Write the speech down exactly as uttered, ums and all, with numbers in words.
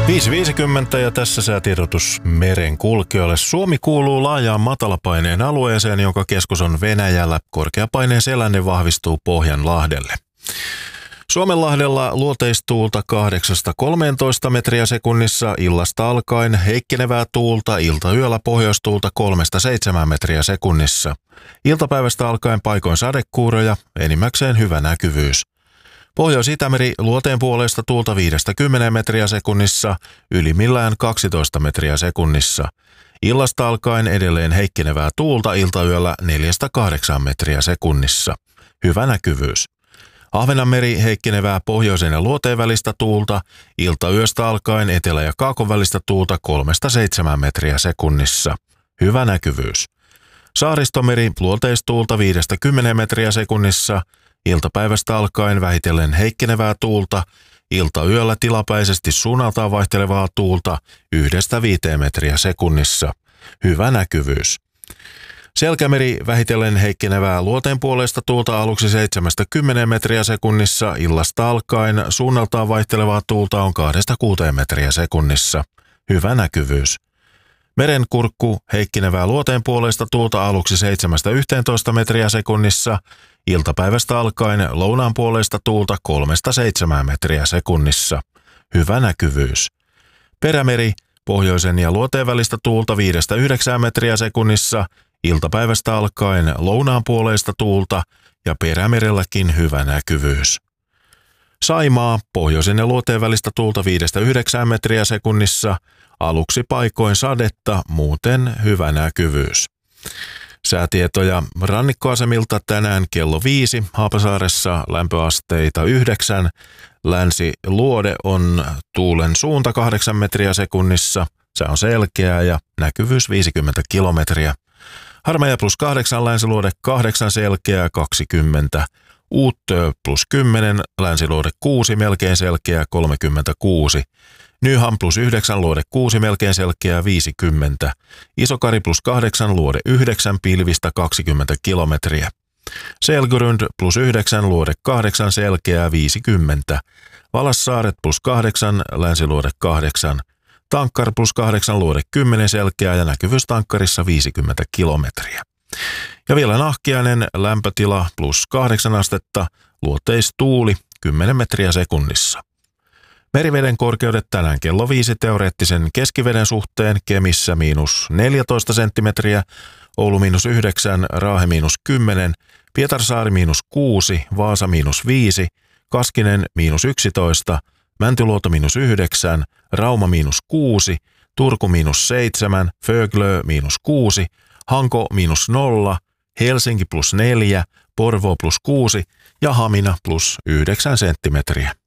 viisi viisikymmentä ja tässä säätiedotus merenkulkijoille. Suomi kuuluu laajaan matalapaineen alueeseen, jonka keskus on Venäjällä. Korkeapaineen selänne vahvistuu Pohjanlahdelle. Suomenlahdella luoteistuulta kahdeksasta kolmeentoista metriä sekunnissa, illasta alkaen heikkenevää tuulta, iltayöllä pohjoistuulta kolmesta seitsemään metriä sekunnissa. Iltapäivästä alkaen paikoin sadekuuroja, enimmäkseen hyvä näkyvyys. Pohjois-Itämeri luoteen puolesta tuulta viidestä kymmeneen metriä sekunnissa, ylimmillään kaksitoista metriä sekunnissa. Illasta alkaen edelleen heikkenevää tuulta, iltayöllä neljästä kahdeksaan metriä sekunnissa. Hyvä näkyvyys. Ahvenanmeri heikkenevää pohjoisen ja luoteen välistä tuulta, iltayöstä alkaen etelä- ja kaakon välistä tuulta kolmesta seitsemään metriä sekunnissa. Hyvä näkyvyys. Saaristomeri luoteistuulta viidestä kymmeneen metriä sekunnissa, iltapäivästä alkaen vähitellen heikkenevää tuulta, iltayöllä tilapäisesti suunnaltaan vaihtelevaa tuulta yhdestä viiteen metriä sekunnissa. Hyvä näkyvyys. Selkämeri vähitellen heikkenevää luoteen puolesta tuulta aluksi seitsemästä kymmeneen metriä sekunnissa, illasta alkaen suunnaltaan vaihtelevaa tuulta on kahdesta kuuteen metriä sekunnissa. Hyvä näkyvyys. Merenkurkku heikkenevää luoteen puolesta tuulta aluksi seitsemästä yhteentoista metriä sekunnissa, iltapäivästä alkaen lounaan puolesta tuulta kolmesta seitsemään metriä sekunnissa. Hyvä näkyvyys. Perämeri pohjoisen ja luoteen välistä tuulta viidestä yhdeksään metriä sekunnissa, iltapäivästä alkaen lounaan puoleista tuulta ja Perämerelläkin hyvä näkyvyys. Saimaa pohjoisen ja luoteen välistä tuulta viidestä yhdeksään metriä sekunnissa, aluksi paikoin sadetta, muuten hyvä näkyvyys. Säätietoja rannikkoasemilta tänään kello viisi, Haapasaaressa lämpöasteita yhdeksän, Länsi-Luode on tuulen suunta kahdeksan metriä sekunnissa, se on selkeää ja näkyvyys viisikymmentä kilometriä. Harmaja plus kahdeksan, Länsi-Luode kahdeksan, selkeää kaksikymmentä. Uuttö plus kymmenen, Länsi-Luode kuusi, melkein selkeää kolmekymmentäkuusi. Nyham plus yhdeksän, Luode kuusi, melkein selkeää viisikymmentä. Isokari plus kahdeksan, Luode yhdeksän, pilvistä kaksikymmentä kilometriä. Selgrund plus yhdeksän, Luode kahdeksan, selkeää viisikymmentä. Valassaaret plus kahdeksan, Länsi-Luode kahdeksan. Tankkar plus kahdeksan, Luode kymmenen, selkeää ja näkyvyys tankkarissa viisikymmentä kilometriä. Ja vielä Nahkiainen, lämpötila plus kahdeksan astetta, luoteistuuli kymmenen metriä sekunnissa. Meriveden korkeudet tänään kello viisi teoreettisen keskiveden suhteen, Kemissä miinus neljätoista senttimetriä, Oulu miinus yhdeksän, Raahe miinus kymmenen, Pietarsaari miinus kuusi, Vaasa miinus viisi, Kaskinen miinus yksitoista, Mäntyluoto miinus yhdeksän, Rauma miinus kuusi, Turku miinus seitsemän, Föglö miinus kuusi, Hanko miinus nolla, Helsinki plus neljä, Porvoo plus kuusi ja Hamina plus yhdeksän senttimetriä.